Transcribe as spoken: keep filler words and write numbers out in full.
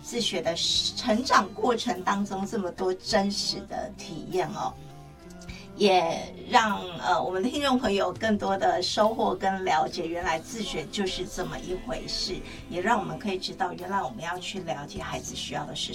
自学的成长过程当中这么多真实的体验哦。也让呃我们的听众朋友更多的收获跟了解，原来自学就是这么一回事，也让我们可以知道，原来我们要去了解孩子需要的是